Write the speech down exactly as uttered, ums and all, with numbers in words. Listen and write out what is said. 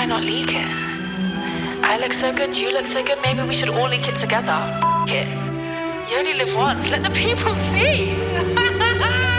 not leak it? I look so good, you look so good, maybe we should all leak it together. F- it. You only live once, let the people see.